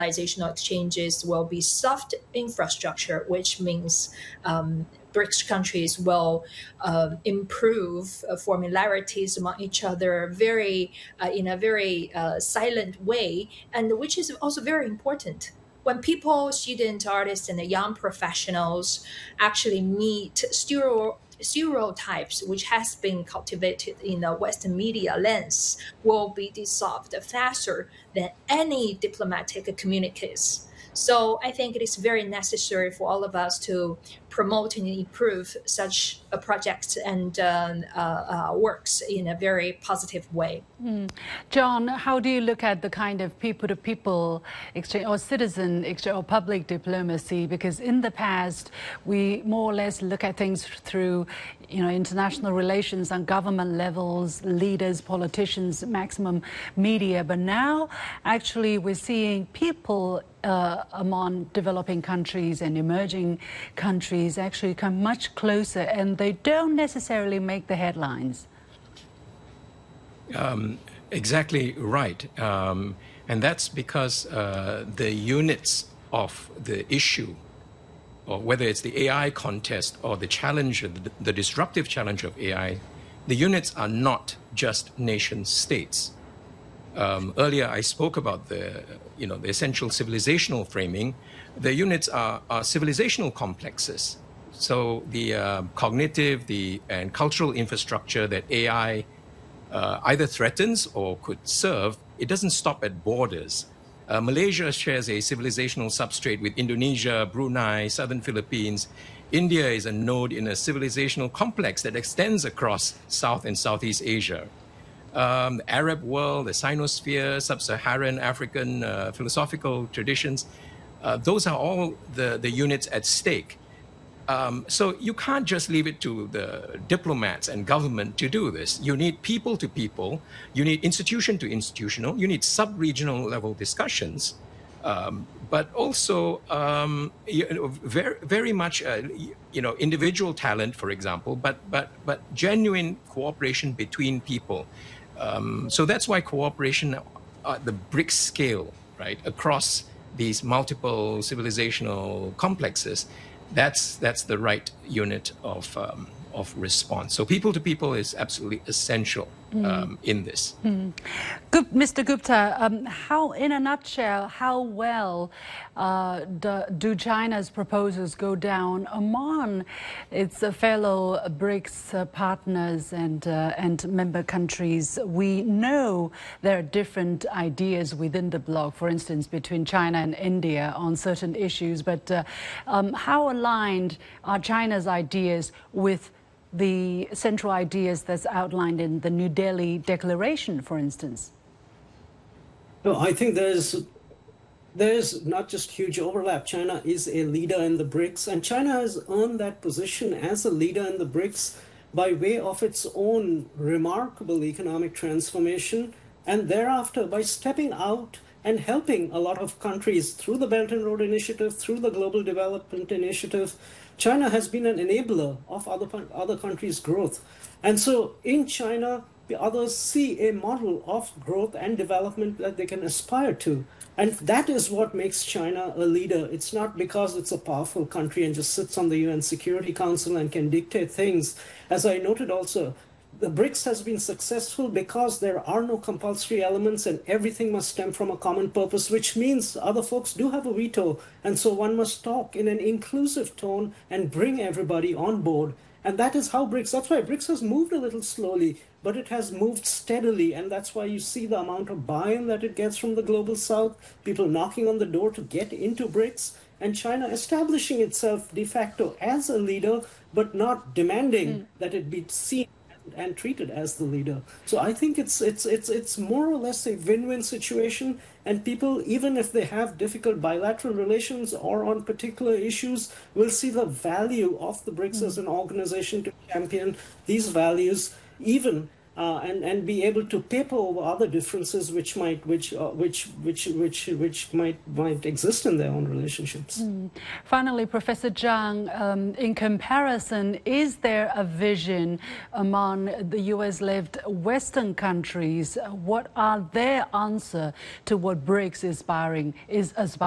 organizational exchanges will be soft infrastructure, which means BRICS countries will improve formularities among each other in a very silent way, and which is also very important. When people, students, artists, and the young professionals actually meet stereotypes which has been cultivated in the Western media lens will be dissolved faster than any diplomatic communiques. So I think it is very necessary for all of us to promote and improve such a project and works in a very positive way. John, how do you look at the kind of people-to-people exchange or citizen exchange or public diplomacy? Because in the past, we more or less look at things through, international relations on government levels, leaders, politicians, maximum media. But now, actually, we're seeing people among developing countries and emerging countries actually come much closer, and they don't necessarily make the headlines. Exactly right. And that's because the units of the issue, or whether it's the AI contest or the challenge, the disruptive challenge of AI, the units are not just nation states. Earlier, I spoke about the essential civilizational framing. The units are civilizational complexes. So the cognitive, and cultural infrastructure that AI either threatens or could serve, it doesn't stop at borders. Malaysia shares a civilizational substrate with Indonesia, Brunei, Southern Philippines. India is a node in a civilizational complex that extends across South and Southeast Asia. The Arab world, the Sinosphere, Sub-Saharan African philosophical traditions, those are all the units at stake. So you can't just leave it to the diplomats and government to do this. You need people to people, you need institution to institutional, you need sub-regional level discussions, but also very, very much individual talent, for example, but genuine cooperation between people. So that's why cooperation at the BRICS scale, right, across these multiple civilizational complexes, that's the right unit of response. So people to people is absolutely essential in this. Mr. Gupta, how, in a nutshell, how well do China's proposals go down among its fellow BRICS partners and member countries? We know there are different ideas within the bloc, for instance, between China and India on certain issues, but how aligned are China's ideas with the central ideas that's outlined in the New Delhi Declaration, for instance? No, I think there's not just huge overlap. China is a leader in the BRICS, and China has earned that position as a leader in the BRICS by way of its own remarkable economic transformation, and thereafter by stepping out and helping a lot of countries through the Belt and Road Initiative, through the Global Development Initiative. China has been an enabler of other countries' growth. And so in China, the others see a model of growth and development that they can aspire to. And that is what makes China a leader. It's not because it's a powerful country and just sits on the UN Security Council and can dictate things. As I noted also, the BRICS has been successful because there are no compulsory elements and everything must stem from a common purpose, which means other folks do have a veto. And so one must talk in an inclusive tone and bring everybody on board. And that is how that's why BRICS has moved a little slowly, but it has moved steadily. And that's why you see the amount of buy-in that it gets from the global South, people knocking on the door to get into BRICS, and China establishing itself de facto as a leader, but not demanding that it be seen and treated as the leader. So I think it's more or less a win-win situation, and people, even if they have difficult bilateral relations or on particular issues, will see the value of the BRICS as an organization to champion these values, even and be able to paper over other differences which might exist in their own relationships. Finally, Professor Zhang, in comparison, is there a vision among the US-led Western countries? What are their answer to what BRICS is aspiring?